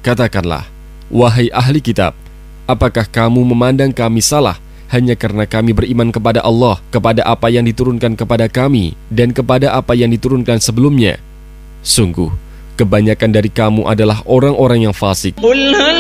Katakanlah, wahai ahli kitab, apakah kamu memandang kami salah hanya karena kami beriman kepada Allah, kepada apa yang diturunkan kepada kami, dan kepada apa yang diturunkan sebelumnya? Sungguh, kebanyakan dari kamu adalah orang-orang yang fasik.